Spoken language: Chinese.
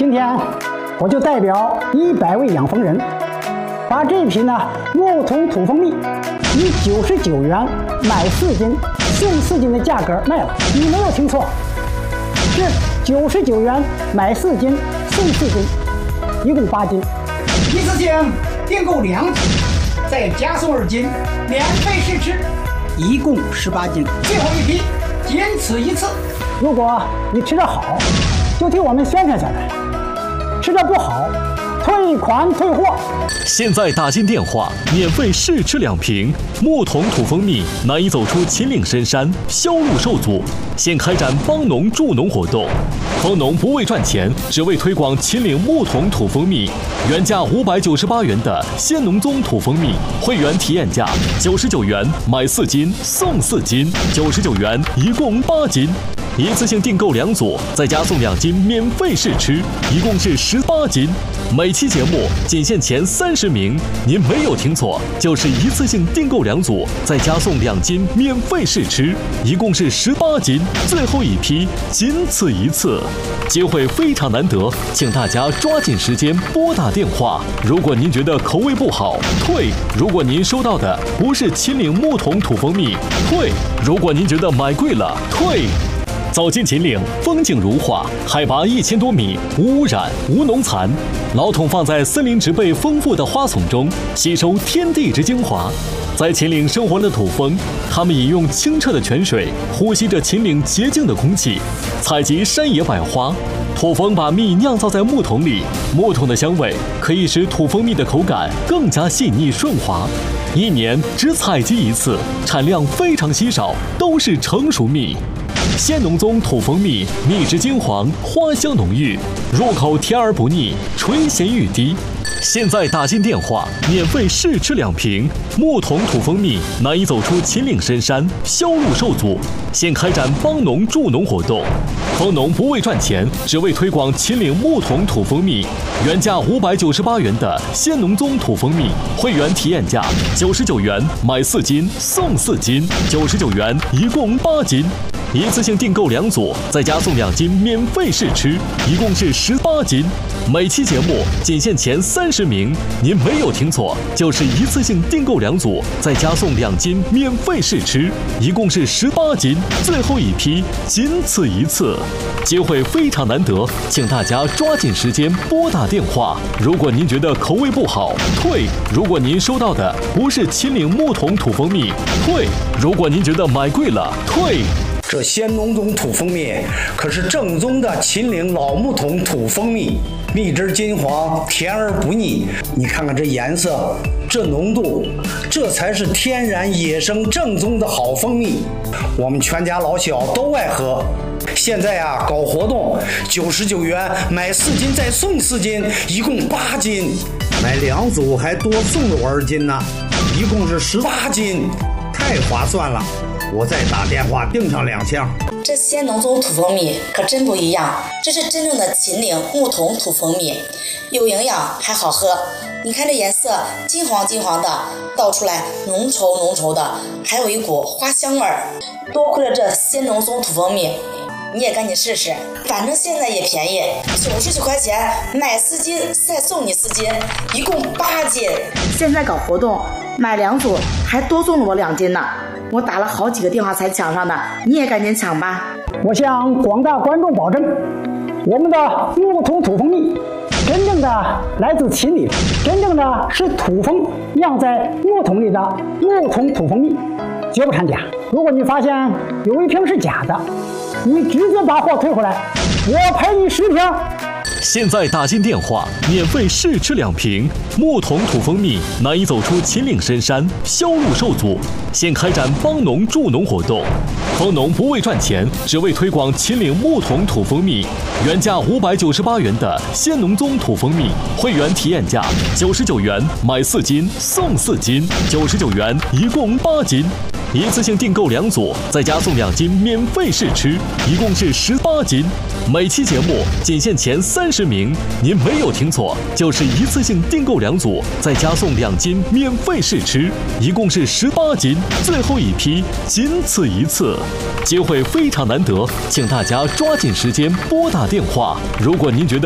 今天我就代表100位养蜂人，把这瓶木桶土蜂蜜以99元买4斤送4斤的价格卖了。你没有听错，是99元买4斤送4斤，一共8斤。一次性订购2斤，再加送2斤，免费试吃，一共18斤。最后一批，仅此一次。如果你吃得好，就替我们宣传下来；吃得不好，退款退货。 现在打进电话，免费试吃2瓶木桶土蜂蜜，难以走出秦岭深山，销路受阻。现开展帮农助农活动，蜂农不为赚钱，只为推广秦岭木桶土蜂蜜。原价598元的鲜农宗土蜂蜜，会员体验价99元买4斤送4斤，99元一共8斤。一次性订购2组，再加送2斤免费试吃，一共是18斤。每期节目仅限前30名，您没有听错，就是一次性订购2组，再加送2斤免费试吃，一共是18斤。最后一批，仅此一次，机会非常难得，请大家抓紧时间拨打电话。如果您觉得口味不好，退；如果您收到的不是秦岭木桶土蜂蜜，退；如果您觉得买贵了，退。走进秦岭，风景如画，海拔1000多米，无污染，无农残。老桶放在森林植被丰富的花丛中，吸收天地之精华。在秦岭生活的土蜂，它们饮用清澈的泉水，呼吸着秦岭洁净的空气，采集山野百花。土蜂把蜜酿造在木桶里，木桶的香味可以使土蜂蜜的口感更加细腻顺滑。1年只采集1次，产量非常稀少，都是成熟蜜。鲜农宗土蜂蜜，蜜质金黄，花香浓郁，入口甜而不腻，垂涎欲滴。现在打进电话，免费试吃2瓶木桶土蜂蜜，难以走出秦岭深山，销路受阻。现开展帮农助农活动，蜂农不为赚钱，只为推广秦岭木桶土蜂蜜。原价598元的鲜农宗土蜂蜜，会员体验价99元买4斤送4斤，99元一共8斤。一次性订购2组，再加送2斤免费试吃，一共是18斤。每期节目仅限前30名，您没有听错，就是一次性订购2组，再加送2斤免费试吃，一共是18斤。最后一批，仅此一次，机会非常难得，请大家抓紧时间拨打电话。如果您觉得口味不好，退；如果您收到的不是秦岭木桶土蜂蜜，退；如果您觉得买贵了，退。 这鲜农宗土蜂蜜可是正宗的秦岭老木桶土蜂蜜，蜜汁金黄，甜而不腻。你看看这颜色，这浓度，这才是天然野生正宗的好蜂蜜。我们全家老小都爱喝。现在搞活动，99元买4斤再送4斤，一共8斤。买2组还多送了我2斤呢，一共是18斤，太划算了。我再打电话订上2箱。 这鲜农宗土蜂蜜可真不一样，这是真正的秦岭木桶土蜂蜜，有营养还好喝。你看这颜色金黄金黄的，倒出来浓稠浓稠的，还有一股花香味儿。多亏了这鲜农宗土蜂蜜，你也赶紧试试，反正现在也便宜，99块钱买4斤再送你4斤，一共8斤。现在搞活动，买2组还多送了我2斤呢。我打了好几个电话才抢上的，你也赶紧抢吧。 我向广大观众保证，我们的木桶土蜂蜜真正的来自秦岭，真正的是土蜂酿在木桶里的木桶土蜂蜜，绝不掺假。如果你发现有一瓶是假的，你直接把货退回来，我赔你10瓶。 现在打进电话，免费试吃2瓶木桶土蜂蜜，难以走出秦岭深山，销路受阻。现开展帮农助农活动，蜂农不为赚钱，只为推广秦岭木桶土蜂蜜。原价598元的鲜农宗土蜂蜜，会员体验价99元买4斤送4斤，99元一共8斤。一次性订购2组，再加送2斤免费试吃，一共是18斤。每期节目仅限前30名，您没有听错，就是一次性订购2组，再加送2斤免费试吃，一共是18斤。最后一批，仅此一次，机会非常难得，请大家抓紧时间拨打电话。如果您觉得